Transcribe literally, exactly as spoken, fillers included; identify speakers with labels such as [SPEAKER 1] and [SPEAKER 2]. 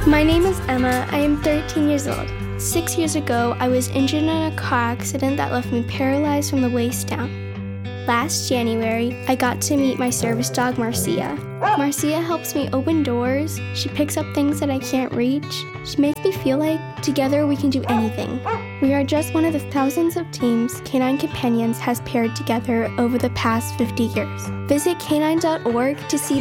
[SPEAKER 1] My name is Emma. I am thirteen years old. Six years ago, I was injured in a car accident that left me paralyzed from the waist down. Last January, I got to meet my service dog, Marcia. Marcia helps me open doors. She picks up things that I can't reach. She makes me feel like together we can do anything. We are just one of the thousands of teams Canine Companions has paired together over the past fifty years. Visit canine dot org to see